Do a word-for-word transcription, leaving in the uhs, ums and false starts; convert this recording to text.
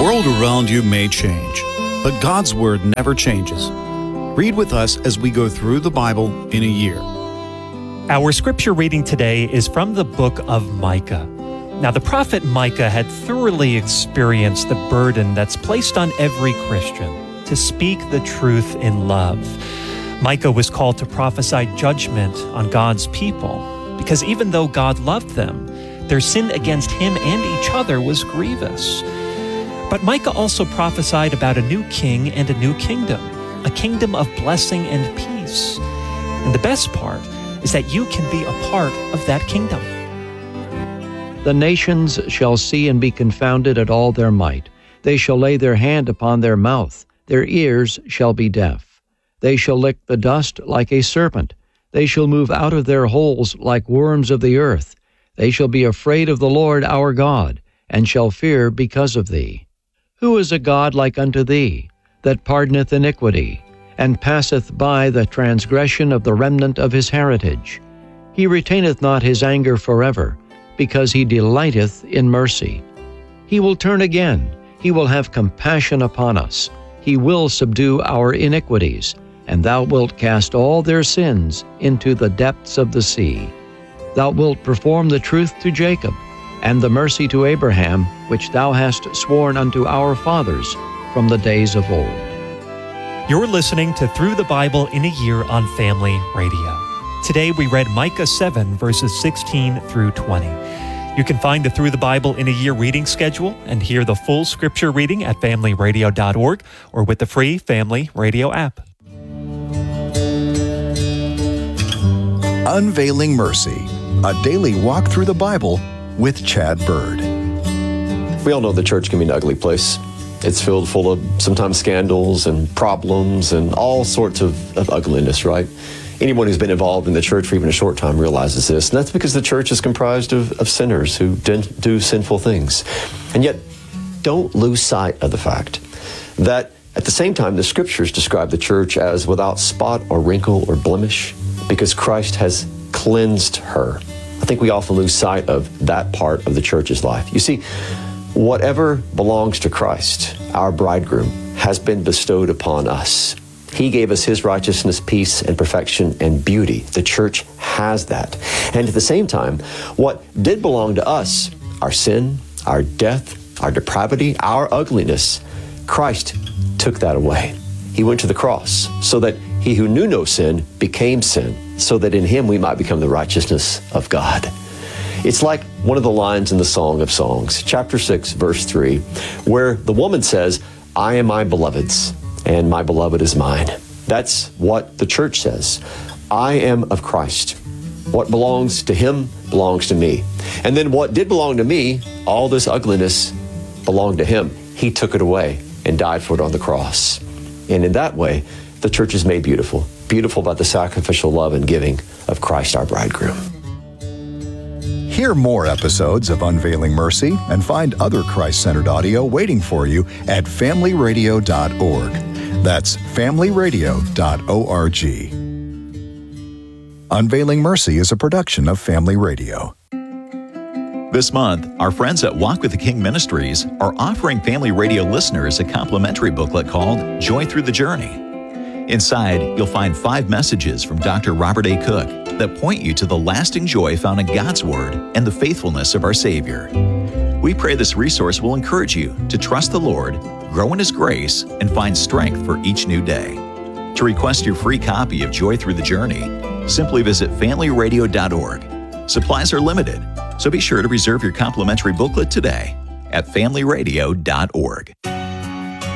world around you may change, but God's Word never changes. Read with us as we go through the Bible in a year. Our scripture reading today is from the book of Micah. Now, the prophet Micah had thoroughly experienced the burden that's placed on every Christian to speak the truth in love. Micah was called to prophesy judgment on God's people because even though God loved them, their sin against him and each other was grievous. But Micah also prophesied about a new king and a new kingdom, a kingdom of blessing and peace. And the best part is that you can be a part of that kingdom. The nations shall see and be confounded at all their might. They shall lay their hand upon their mouth. Their ears shall be deaf. They shall lick the dust like a serpent. They shall move out of their holes like worms of the earth. They shall be afraid of the Lord our God, and shall fear because of thee. Who is a God like unto thee, that pardoneth iniquity, and passeth by the transgression of the remnant of his heritage? He retaineth not his anger forever, because he delighteth in mercy. He will turn again, he will have compassion upon us. He will subdue our iniquities, and thou wilt cast all their sins into the depths of the sea. Thou wilt perform the truth to Jacob, and the mercy to Abraham, which thou hast sworn unto our fathers from the days of old. You're listening to Through the Bible in a Year on Family Radio. Today we read Micah seven, verses sixteen through twenty. You can find the Through the Bible in a Year reading schedule and hear the full scripture reading at family radio dot org or with the free Family Radio app. Unveiling Mercy, a daily walk through the Bible with Chad Bird. We all know the church can be an ugly place. It's filled full of sometimes scandals and problems and all sorts of, of ugliness, right? Anyone who's been involved in the church for even a short time realizes this, and that's because the church is comprised of, of sinners who do sinful things. And yet, don't lose sight of the fact that at the same time, the scriptures describe the church as without spot or wrinkle or blemish because Christ has cleansed her. I think we often lose sight of that part of the church's life. You see, whatever belongs to Christ, our bridegroom, has been bestowed upon us. He gave us his righteousness, peace, and perfection and beauty. The church has that. And at the same time, what did belong to us, our sin, our death, our depravity, our ugliness, Christ took that away. He went to the cross so that he who knew no sin became sin, so that in him we might become the righteousness of God. It's like one of the lines in the Song of Songs, chapter six, verse three, where the woman says, I am my beloved's, and my beloved is mine. That's what the church says. I am of Christ. What belongs to him belongs to me. And then what did belong to me, all this ugliness, belonged to him. He took it away and died for it on the cross. And in that way, the church is made beautiful, beautiful by the sacrificial love and giving of Christ our bridegroom. Hear more episodes of Unveiling Mercy and find other Christ-centered audio waiting for you at family radio dot org. That's family radio dot org. Unveiling Mercy is a production of Family Radio. This month, our friends at Walk with the King Ministries are offering Family Radio listeners a complimentary booklet called Joy Through the Journey. Inside, you'll find five messages from Doctor Robert A. Cook that point you to the lasting joy found in God's Word and the faithfulness of our Savior. We pray this resource will encourage you to trust the Lord, grow in His grace, and find strength for each new day. To request your free copy of Joy Through the Journey, simply visit family radio dot org. Supplies are limited, so be sure to reserve your complimentary booklet today at family radio dot org.